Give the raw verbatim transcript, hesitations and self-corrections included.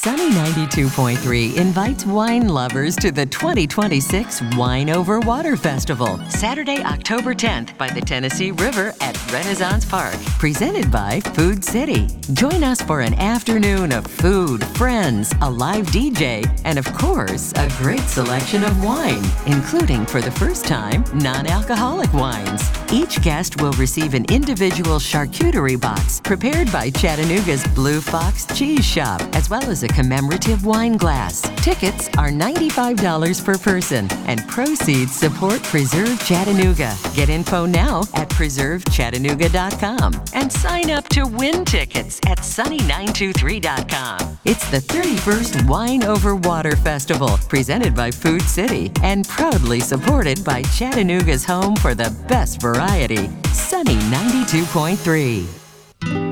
Sunny ninety-two point three invites wine lovers to the twenty twenty-six Wine Over Water Festival, Saturday, October tenth by the Tennessee River at Renaissance Park, presented by Food City. Join us for an afternoon of food, friends, a live D J, and of course, a great selection of wine, including, for the first time, non-alcoholic wines. Each guest will receive an individual charcuterie box prepared by Chattanooga's Blue Fox Cheese Shop, as well as a commemorative wine glass. Tickets are ninety-five dollars per person, and proceeds support Preserve Chattanooga. Get info now at preserve chattanooga dot com and sign up to win tickets at sunny nine two three dot com. It's the thirty-first Wine Over Water Festival, presented by Food City and proudly supported by Chattanooga's home for the best variety, Sunny ninety-two point three.